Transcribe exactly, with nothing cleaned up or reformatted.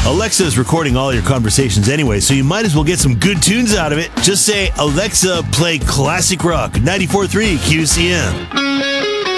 Alexa is recording all your conversations anyway, so you might as well get some good tunes out of it. Just say, Alexa, play classic rock, ninety-four point three Q C M.